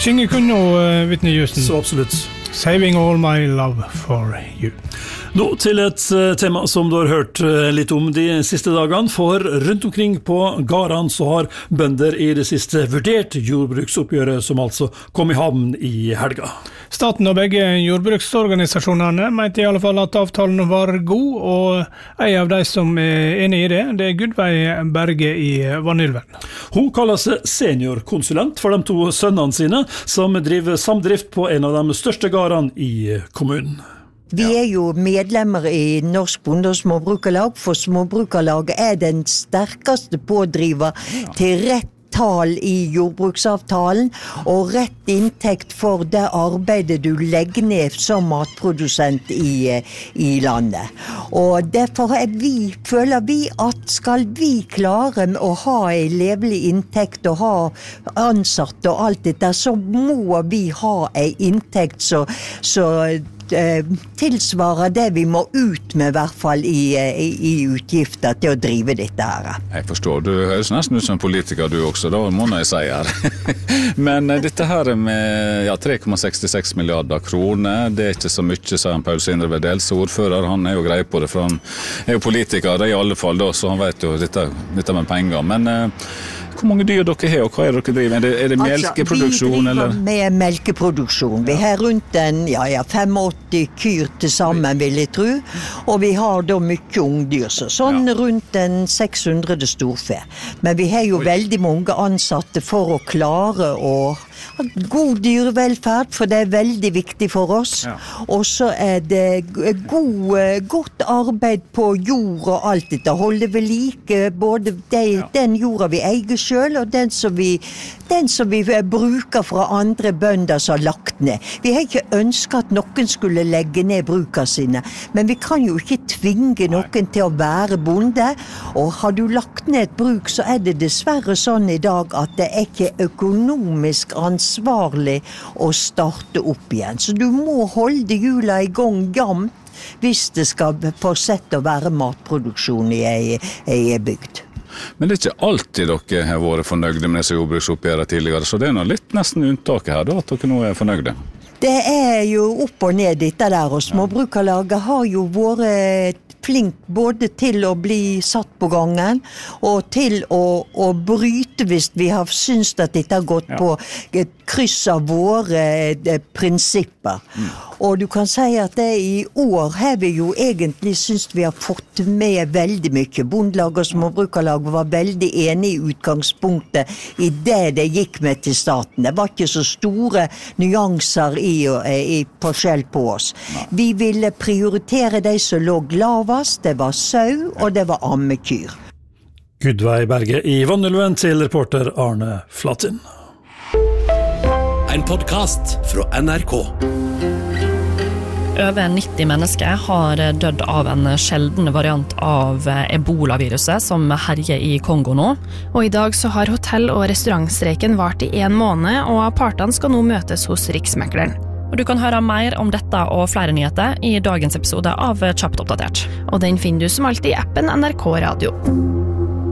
synger kun nå, Whitney Houston. Så absolutt. Saving all my love for you. Nå til et tema som du har hørt litt om de siste dagene, for rundt omkring på gårdene så har bønder i det siste vurdert jordbruksoppgjøret som altså kom i havn i helga. Staten og begge jordbruksorganisasjonene mente i alle fall at avtalen var god, og en av de som er enig i det er Gudveig Berge i Vanylven. Hun kaller seg seniorkonsulent for de 2 sønnene sine, som driver samdrift på en av de største gårdene i kommunen. Vi er jo medlemmer i Norsk Bonde- og Småbrukarlag, for Småbrukarlaget er den sterkeste pådriver til rett tal i jordbruksavtalen og rett inntekt for det arbeidet du legger ned som matprodusent i landet. Og derfor føler vi at skal vi klare å ha en levelig inntekt og ha ansatte og alt dette, så må vi ha en inntekt så tilsvarer det vi må ut med, i hvert fall i utgifter til å drive dette her. Jeg forstår, du høres nesten ut som en politiker du også, da må jeg si her. Men dette her med 3,66 milliarder kroner, det er ikke så mye, sa Paul Sindre Vedels ordfører, han er jo grei på det, for han er jo politiker i alle fall, da, så han vet jo dette med penger. Men hvor mange dyr dere har, og hva er dere driver? Er det melkeproduksjon? Vi driver med melkeproduksjon. Vi har rundt 85 kyr til sammen, vil jeg tro. Og vi har da mye ungdyr, sånn rundt 600 storfe. Men vi har jo veldig mange ansatte for å klare å ha god dyrevelferd, for det er veldig viktig for oss. Og så er det godt arbeid på jord og alt dette. Holde ved like både den jorda vi eier selv, og den som vi bruker fra andre bønder som har lagt ned. Vi har ikke ønsket at noen skulle legge ned bruka sine, men vi kan jo ikke tvinge noen til å være bonde, og har du lagt ned et bruk, så er det dessverre sånn i dag at det er ikke økonomisk ansvarlig å starte opp igjen. Så du må holde hjula i gang jamt hvis det skal fortsette å være matproduksjon i ei bygd. Men det er ikke alltid dere har vært fornøyde med disse jordbruksoppgjørene tidligere, så det er litt nesten unntaket her da, at dere nå er fornøyde. Det er jo opp og ned dette der, og Småbrukarlaget har jo vært flink både til å bli satt på gangen og til å bryte hvis vi har syntes at dette har gått på kryss av våre prinsipper. Og du kan si at i år har vi jo egentlig syntes vi har fått med veldig mye. Bondelag og Småbrukarlag var veldig enige i utgangspunktet i det gikk med til staten. Det var ikke så store nyanser i forskjell på oss. Vi ville prioritere de som lå lavest, det var sau og det var ammekyr. Gudveig Berge i Vanylven til reporter Arne Flatin. En podcast fra NRK. Over 90 mennesker har dødd av en sjelden variant av Ebola-viruset som herjer i Kongo nå. Og i dag så har hotell- og restaurantstreiken vart i 1 måned, og partene skal nå møtes hos Riksmekleren. Og du kan høre mer om dette og flere nyheter i dagens episode av Kjapt oppdatert. Og den finner du som alltid i appen NRK Radio.